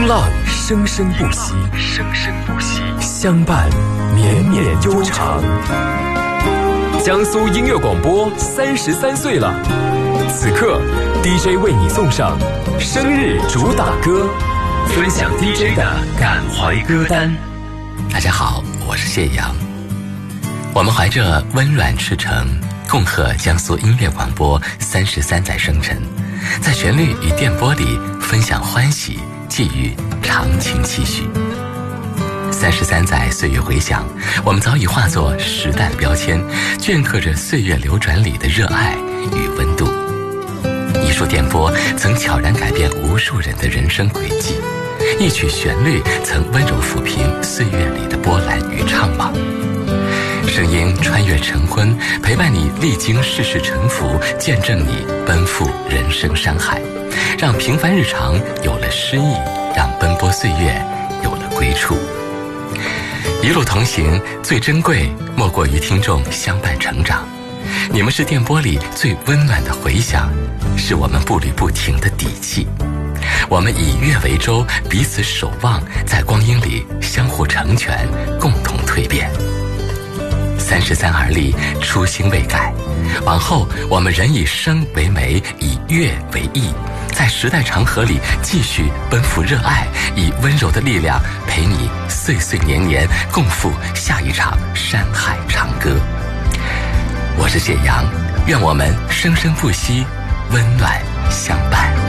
风浪生生不息，生生不息，相伴绵绵悠长。江苏音乐广播33岁了，此刻 DJ 为你送上生日主打歌，分享 DJ 的感怀歌单。 大家好，我是谢阳。我们怀着温暖赤诚，恭贺江苏音乐广播33载生辰，在旋律与电波里分享欢喜，寄予长情期许。33载岁月回响，我们早已化作时代的标签，镌刻着岁月流转里的热爱与温度。一束电波曾悄然改变无数人的人生轨迹，一曲旋律曾温柔抚平岁月里的波澜与怅惘。声音穿越晨昏，陪伴你历经世事沉浮，见证你奔赴人生山海，让平凡日常有了诗意，让奔波岁月有了归处。一路同行，最珍贵莫过于听众相伴成长。你们是电波里最温暖的回响，是我们步履不停的底气。我们以乐为舟，彼此守望，在光阴里相互成全，共同蜕变。33而立，初心未改，往后我们仍以声为媒，以乐为翼，在时代长河里继续奔赴热爱，以温柔的力量陪你岁岁年年，共赴下一场山海长歌。我是谢阳，愿我们生生不息，温暖相伴。